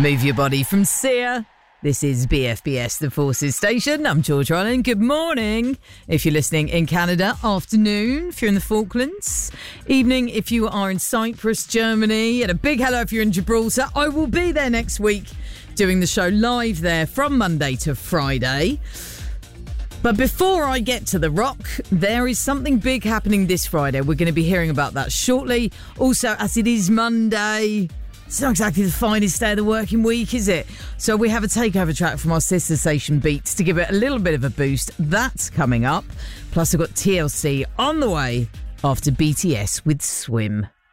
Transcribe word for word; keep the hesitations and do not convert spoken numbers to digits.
Move your body from Sia. This is B F B S, the Forces Station. I'm George Rowland. Good morning. If you're listening in Canada, afternoon if you're in the Falklands, evening if you are in Cyprus, Germany, and a big hello if you're in Gibraltar. I will be there next week doing the show live there from Monday to Friday. But before I get to the rock, there is something big happening this Friday. We're going to be hearing about that shortly. Also, as it is Monday, it's not exactly the finest day of the working week, is it? So we have a takeover track from our sister station Beats to give it a little bit of a boost. That's coming up. Plus, I've got T L C on the way after B T S with Swim.